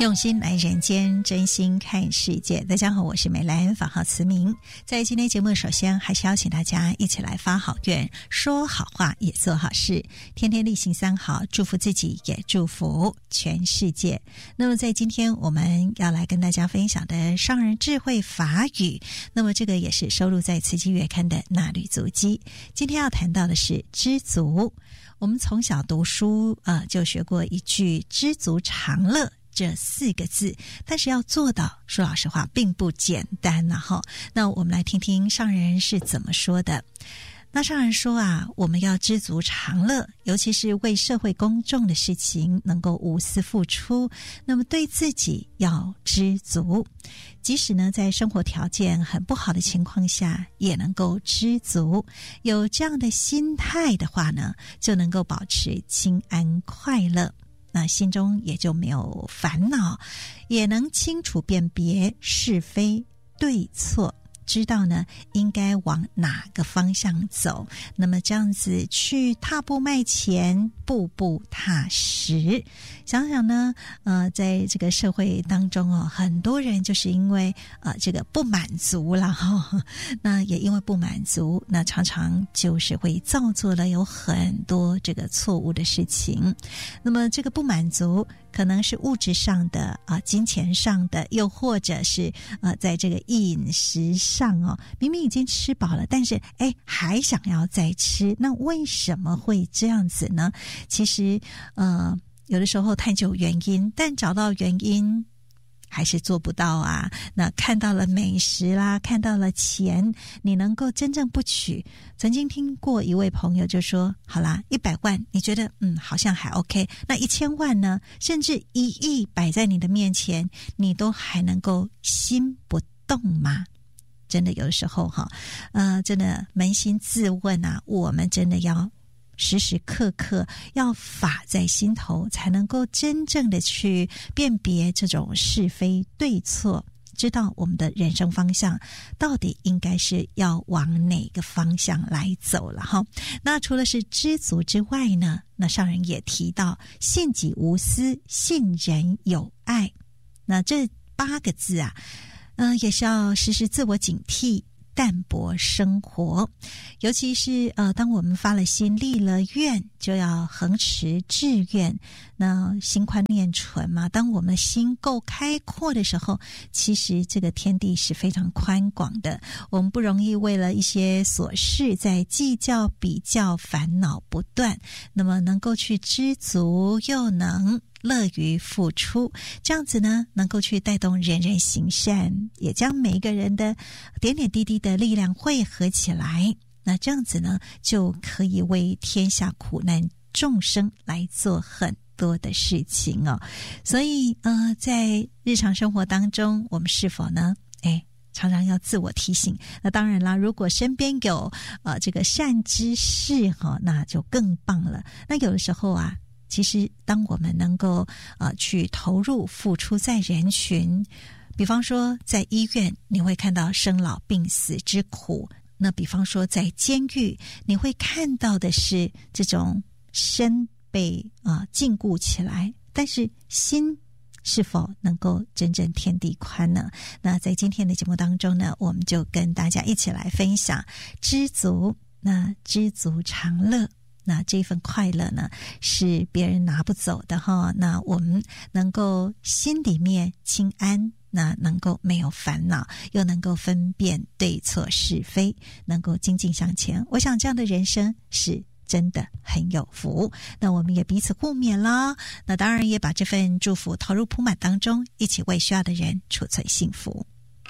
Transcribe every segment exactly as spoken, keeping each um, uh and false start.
用心来人间，真心看世界。大家好，我是美兰，法号慈明。在今天节目，首先还是邀请大家一起来发好愿，说好话，也做好事，天天例行三好，祝福自己，也祝福全世界。那么在今天我们要来跟大家分享的商人智慧法语，那么这个也是收录在慈济月刊的那履足迹。今天要谈到的是知足。我们从小读书呃，就学过一句知足常乐这四个字，但是要做到，说老实话并不简单啊哈。那我们来听听上人是怎么说的。那上人说啊，我们要知足常乐，尤其是为社会公众的事情能够无私付出，那么对自己要知足，即使呢在生活条件很不好的情况下也能够知足，有这样的心态的话呢，就能够保持清安快乐，那心中也就没有烦恼，也能清楚辨别是非对错，知道呢应该往哪个方向走，那么这样子去踏步迈前，步步踏实。想想呢呃，在这个社会当中哦，很多人就是因为呃这个不满足啦哈，那也因为不满足，那常常就是会造作了有很多这个错误的事情。那么这个不满足可能是物质上的啊、呃，金钱上的，又或者是呃在这个饮食上哦，明明已经吃饱了，但是哎还想要再吃，那为什么会这样子呢？其实呃有的时候探究原因，但找到原因还是做不到啊。那看到了美食啦，看到了钱，你能够真正不取。曾经听过一位朋友就说，好啦，一百万你觉得嗯好像还 OK， 那一千万呢，甚至一亿摆在你的面前，你都还能够心不动吗？真的有的时候哈，呃，真的扪心自问啊，我们真的要时时刻刻要法在心头，才能够真正的去辨别这种是非对错，知道我们的人生方向到底应该是要往哪个方向来走了哈。那除了是知足之外呢，那上人也提到信己无私，信人有爱。那这八个字啊，呃，也是要时时自我警惕，淡泊生活。尤其是呃，当我们发了心立了愿，就要恒持志愿。那心宽念纯嘛，当我们心够开阔的时候，其实这个天地是非常宽广的，我们不容易为了一些琐事在计较比较，烦恼不断，那么能够去知足，又能乐于付出，这样子呢能够去带动人人行善，也将每一个人的点点滴滴的力量汇合起来，那这样子呢就可以为天下苦难众生来做很多的事情哦。所以呃，在日常生活当中，我们是否呢哎常常要自我提醒。那当然啦，如果身边有呃这个善知识哈、哦，那就更棒了。那有的时候啊，其实当我们能够呃去投入付出在人群，比方说在医院你会看到生老病死之苦，那比方说在监狱你会看到的是这种身被啊、呃、禁锢起来，但是心是否能够真正天地宽呢？那在今天的节目当中呢，我们就跟大家一起来分享知足。那知足常乐，那这份快乐呢是别人拿不走的哈。那我们能够心里面清安，那能够没有烦恼，又能够分辨对错是非，能够精进向前，我想这样的人生是真的很有福。那我们也彼此互勉啦，那当然也把这份祝福投入铺满当中，一起为需要的人储存幸福。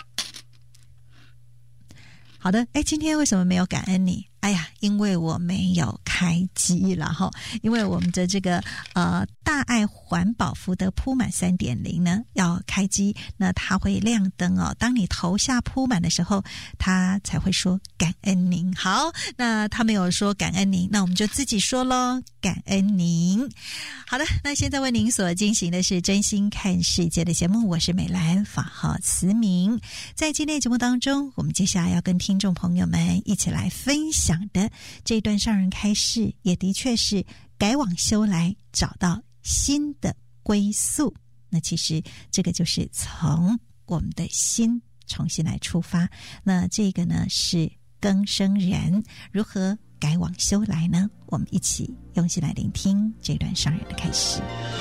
好的，哎，今天为什么没有感恩你？哎呀，因为我没有开机了哈，因为我们的这个呃大爱环保福德铺满 三点零 呢要开机，那它会亮灯哦，当你投下铺满的时候，它才会说感恩您。好，那他没有说感恩您，那我们就自己说咯，感恩您。好的，那现在为您所进行的是真心看世界的节目，我是美兰，法号慈明。在今天的节目当中，我们接下来要跟听众朋友们一起来分享的这一段上人开示，也的确是改往修来找到新的归宿。 那其实这个就是从我们的心重新来出发。那这个呢是更生人如何改往修来呢？我们一起用心来聆听这段上人的开始。